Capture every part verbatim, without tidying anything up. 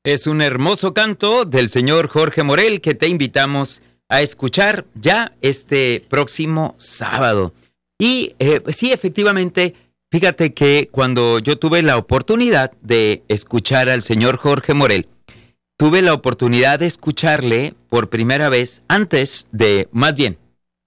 Es un hermoso canto del señor Jorge Morel que te invitamos a escuchar ya este próximo sábado. Y eh, sí, efectivamente, fíjate que cuando yo tuve la oportunidad de escuchar al señor Jorge Morel, tuve la oportunidad de escucharle por primera vez antes de, más bien,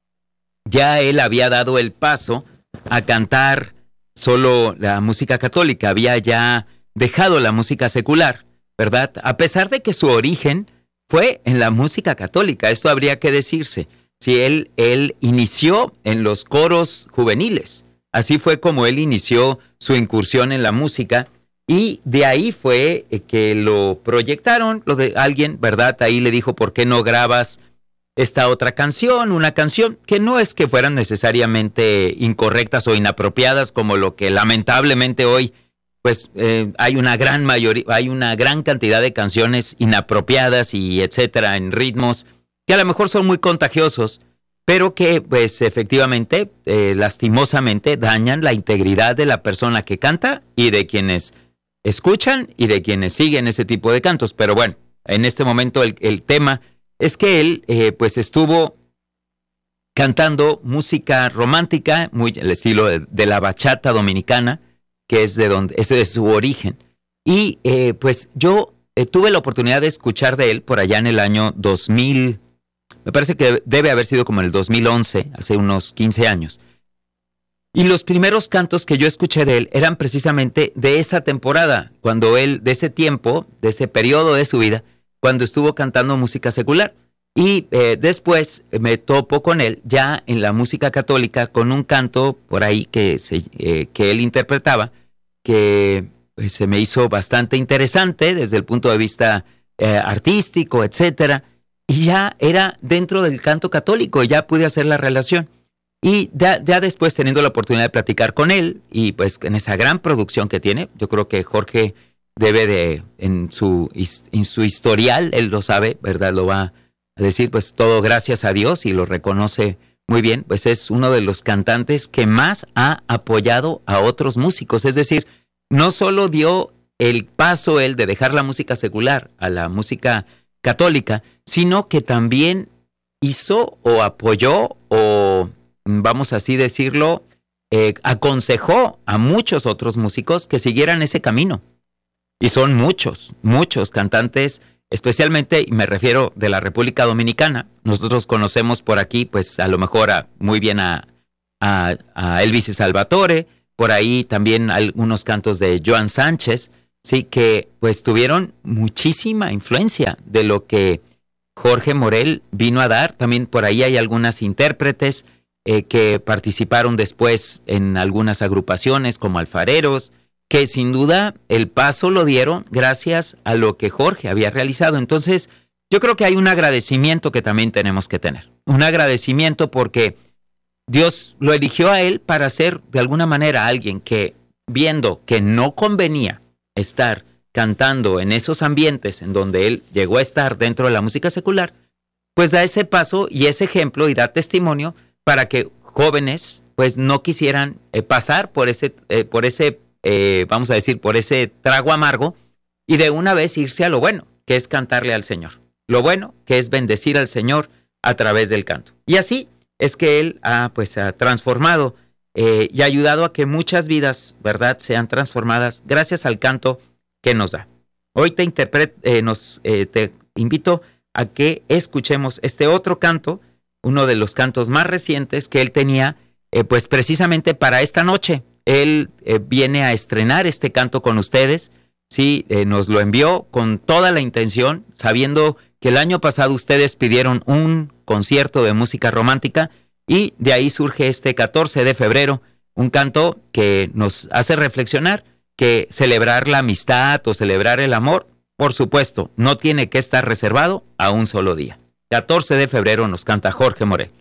ya él había dado el paso a cantar solo la música católica, había ya dejado la música secular, ¿verdad? A pesar de que su origen fue en la música católica, esto habría que decirse. Sí, él, él inició en los coros juveniles, así fue como él inició su incursión en la música, y de ahí fue que lo proyectaron, lo de alguien, ¿verdad? Ahí le dijo, ¿por qué no grabas esta otra canción? Una canción que no es que fueran necesariamente incorrectas o inapropiadas, como lo que lamentablemente hoy pues eh, hay una gran mayoría, hay una gran cantidad de canciones inapropiadas y etcétera, en ritmos que a lo mejor son muy contagiosos, pero que pues efectivamente, eh, lastimosamente, dañan la integridad de la persona que canta y de quienes escuchan y de quienes siguen ese tipo de cantos. Pero bueno, en este momento el, el tema es que él eh, pues estuvo cantando música romántica, muy el estilo de, de la bachata dominicana, que es de donde, ese es su origen. Y eh, pues yo eh, tuve la oportunidad de escuchar de él por allá en el año dos mil, me parece que debe haber sido como en el dos mil once, hace unos quince años. Y los primeros cantos que yo escuché de él eran precisamente de esa temporada, cuando él, de ese tiempo, de ese periodo de su vida, cuando estuvo cantando música secular. Y eh, después me topo con él ya en la música católica con un canto por ahí que, se, eh, que él interpretaba, que pues, se me hizo bastante interesante desde el punto de vista eh, artístico, etcétera, y ya era dentro del canto católico, ya pude hacer la relación. Y ya, ya después, teniendo la oportunidad de platicar con él, y pues en esa gran producción que tiene, yo creo que Jorge debe de, en su, en su historial, él lo sabe, ¿verdad? Lo va a decir, pues todo gracias a Dios, y lo reconoce muy bien, pues es uno de los cantantes que más ha apoyado a otros músicos. Es decir, no solo dio el paso él de dejar la música secular a la música católica, sino que también hizo o apoyó o, vamos así decirlo, eh, aconsejó a muchos otros músicos que siguieran ese camino. Y son muchos, muchos cantantes, especialmente, y me refiero de la República Dominicana. Nosotros conocemos por aquí, pues a lo mejor a, muy bien a, a, a Elvis y Salvatore, por ahí también algunos cantos de Joan Sánchez, sí, que pues tuvieron muchísima influencia de lo que Jorge Morel vino a dar. También por ahí hay algunas intérpretes eh, que participaron después en algunas agrupaciones como alfareros, que sin duda el paso lo dieron gracias a lo que Jorge había realizado. Entonces, yo creo que hay un agradecimiento que también tenemos que tener. Un agradecimiento porque Dios lo eligió a él para ser de alguna manera alguien que, viendo que no convenía estar cantando en esos ambientes en donde él llegó a estar dentro de la música secular, pues da ese paso y ese ejemplo y da testimonio para que jóvenes pues no quisieran eh, pasar por ese, eh, por ese Eh, vamos a decir, por ese trago amargo, y de una vez irse a lo bueno, que es cantarle al Señor. Lo bueno, que es bendecir al Señor a través del canto. Y así es que Él ha, pues, ha transformado eh, y ha ayudado a que muchas vidas, ¿verdad?, sean transformadas gracias al canto que nos da. Hoy te, interpret, eh, nos, eh, te invito a que escuchemos este otro canto, uno de los cantos más recientes que Él tenía, eh, pues precisamente para esta noche. Él eh, viene a estrenar este canto con ustedes, sí, eh, nos lo envió con toda la intención, sabiendo que el año pasado ustedes pidieron un concierto de música romántica y de ahí surge este catorce de febrero, un canto que nos hace reflexionar que celebrar la amistad o celebrar el amor, por supuesto, no tiene que estar reservado a un solo día. catorce de febrero nos canta Jorge Morel.